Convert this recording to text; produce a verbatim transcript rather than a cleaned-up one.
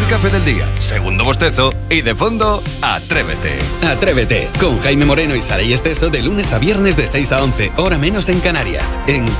Primer café del día, segundo bostezo y de fondo, Atrévete. Atrévete, con Jaime Moreno y Saray Esteso de lunes a viernes de seis a once, hora menos en Canarias, en